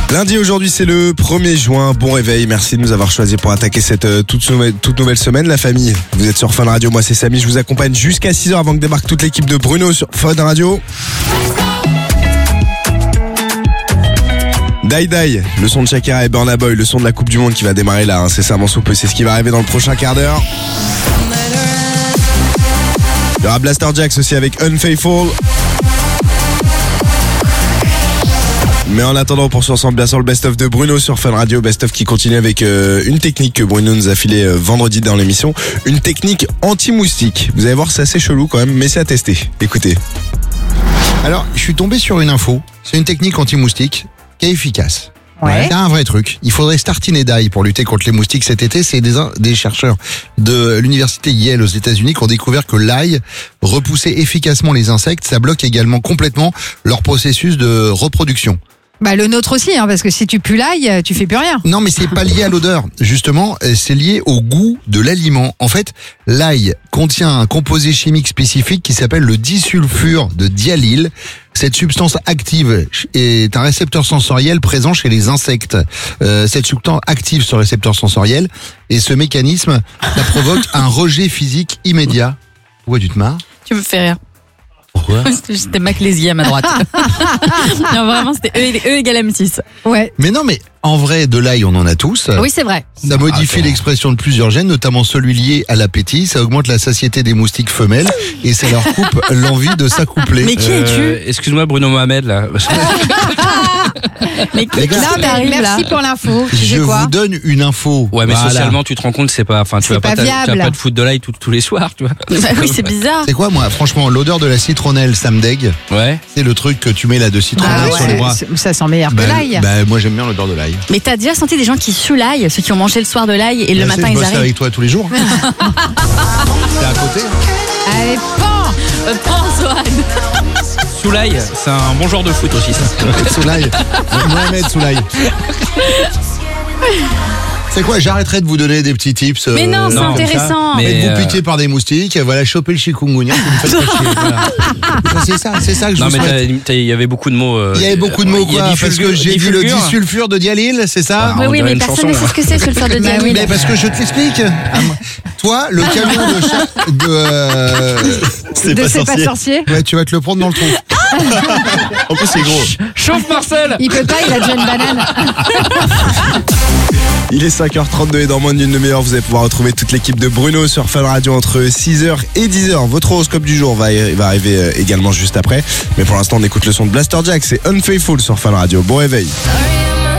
Lundi, aujourd'hui, c'est le 1er juin. Bon réveil, merci de nous avoir choisi pour attaquer cette toute nouvelle semaine, la famille. Vous êtes sur Fun Radio, moi c'est Samy, je vous accompagne jusqu'à 6h avant que débarque toute l'équipe de Bruno sur Fun Radio. Die Die, le son de Shakira et Burna Boy, le son de la Coupe du Monde qui va démarrer là, incessamment sous peu, c'est ce qui va arriver dans le prochain quart d'heure. Il y aura Blaster Jaxx aussi avec Unfaithful. Mais en attendant, on poursuit ensemble bien sûr le best-of de Bruno sur Fun Radio, best-of qui continue avec une technique que Bruno nous a filé vendredi dans l'émission, une technique anti-moustique. Vous allez voir, c'est assez chelou quand même, mais c'est à tester. Écoutez. Alors, je suis tombé sur une info, c'est une technique anti-moustique qui est efficace. Ouais. C'est un vrai truc. Il faudrait startiner d'ail pour lutter contre les moustiques cet été. C'est des chercheurs de l'université Yale aux États-Unis qui ont découvert que l'ail repoussait efficacement les insectes. Ça bloque également complètement leur processus de reproduction. Bah le nôtre aussi, parce que si tu pues l'ail, tu fais plus rien. Non, mais c'est pas lié à l'odeur. Justement, c'est lié au goût de l'aliment. En fait, l'ail contient un composé chimique spécifique qui s'appelle le disulfure de diallyle. Cette substance active est un récepteur sensoriel présent chez les insectes. Cette substance active ce récepteur sensoriel et ce mécanisme, ça provoque un rejet physique immédiat. Pourquoi tu te marres? Tu me fais rire. Pourquoi? C'était Maclésier à ma droite. Non, vraiment, c'était E égale M6. Ouais. Mais non, mais en vrai, de l'ail, on en a tous. Oui, c'est vrai. Ça modifie l'expression de plusieurs gènes, notamment celui lié à l'appétit. Ça augmente la satiété des moustiques femelles et ça leur coupe l'envie de s'accoupler. Mais qui es-tu? Excuse-moi Bruno Mohamed là. Mais Les gars, Non, mais t'arrive, merci là pour l'info. Tu sais Je quoi vous donne une info. Ouais mais Voilà. socialement tu te rends compte c'est pas, enfin tu C'est vas pas tu vas viable. pas te foutre de l'ail tous les soirs tu vois. Bah oui, c'est bizarre. C'est quoi, moi, franchement, l'odeur de la citronnelle, ça me dégue. Ouais. C'est le truc que tu mets là de citronnelle sur les bras. Ça sent meilleur que l'ail. Moi, j'aime bien l'odeur de l'ail. Mais t'as déjà senti des gens qui suent l'ail, ceux qui ont mangé le soir de l'ail et le matin je ils bosse arrivent. avec toi tous les jours. C'est à côté. Allez, pan. Antoine. Sous l'ail, c'est un bon joueur de foot aussi ça. Soulaï. Mohamed Soulaï. C'est quoi, j'arrêterai de vous donner des petits tips. Mais non, c'est non, intéressant. mais- Faites-vous piquer par des moustiques, voilà, choper le chikungunya, vous me faites pas chier, voilà. C'est ça que je Non vous souhaite. mais il y avait beaucoup de mots. Il y avait beaucoup de mots, quoi, parce que j'ai dit le disulfure de diallyle, c'est ça? Ah, Oui, on oui, dirait mais une personne chanson, ne sait ce que c'est, sulfure de diamine. Mais parce que je te l'explique. Toi, le camion C'est pas sorcier. Ouais, tu vas te le prendre dans le trou. En plus, c'est gros. Chauffe Marcel. Il peut pas, il a déjà une banane. Il est 5h32 et dans moins d'une demi-heure, vous allez pouvoir retrouver toute l'équipe de Bruno sur Fun Radio entre 6h et 10h. Votre horoscope du jour va arriver également juste après. Mais pour l'instant, on écoute le son de Blaster Jaxx et Unfaithful sur Fun Radio. Bon réveil.